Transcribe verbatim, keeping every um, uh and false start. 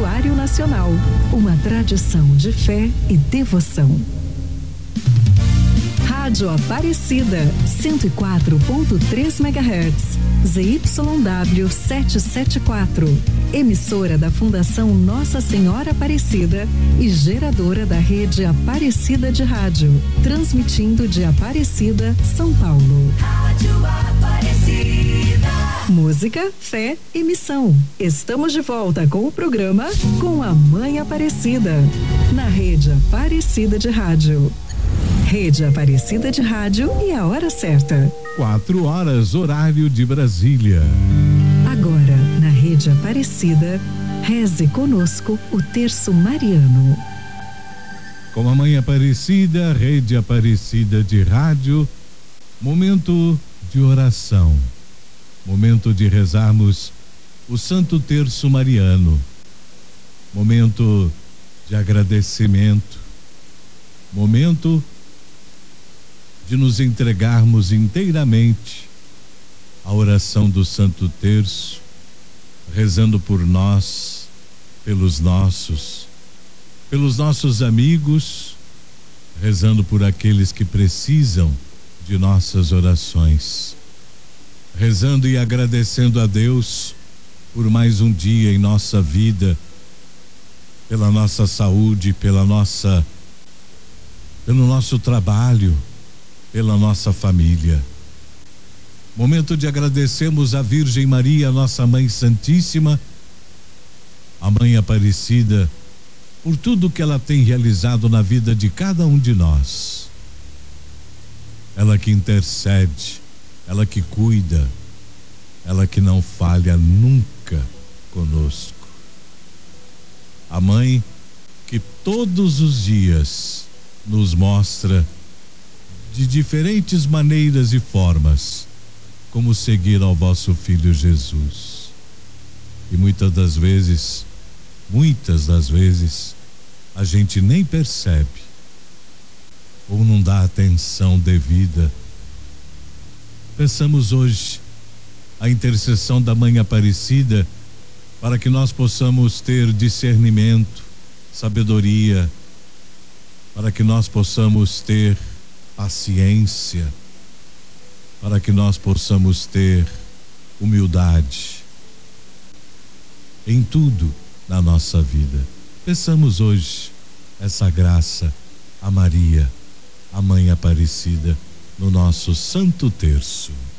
Santuário Nacional, uma tradição de fé e devoção. Rádio Aparecida, cento e quatro ponto três megahertz, Z Y W setecentos e setenta e quatro, emissora da Fundação Nossa Senhora Aparecida e geradora da rede Aparecida de Rádio, transmitindo de Aparecida, São Paulo. Rádio Aparecida. Música, fé e missão. Estamos de volta com o programa Com a Mãe Aparecida, na rede Aparecida de Rádio. Rede Aparecida de Rádio e a hora certa. Quatro horas, horário de Brasília. Agora, na Rede Aparecida, reze conosco o terço mariano. Com a Mãe Aparecida, Rede Aparecida de Rádio, momento de oração, momento de rezarmos o Santo Terço Mariano, momento de agradecimento, momento de nos entregarmos inteiramente à oração do Santo Terço, rezando por nós, pelos nossos, pelos nossos amigos, rezando por aqueles que precisam de nossas orações, rezando e agradecendo a Deus por mais um dia em nossa vida, pela nossa saúde, pela nossa, pelo nosso trabalho, pela nossa família. Momento de agradecermos a Virgem Maria, nossa Mãe Santíssima, a Mãe Aparecida, por tudo que ela tem realizado na vida de cada um de nós. Ela que intercede, ela que cuida, ela que não falha nunca conosco. A Mãe que todos os dias nos mostra de diferentes maneiras e formas como seguir ao vosso Filho Jesus. E muitas das vezes, muitas das vezes, a gente nem percebe ou não dá atenção devida. Peçamos hoje a intercessão da Mãe Aparecida para que nós possamos ter discernimento, sabedoria, para que nós possamos ter paciência, para que nós possamos ter humildade em tudo na nossa vida. Peçamos hoje essa graça a Maria, a Mãe Aparecida, no nosso Santo Terço.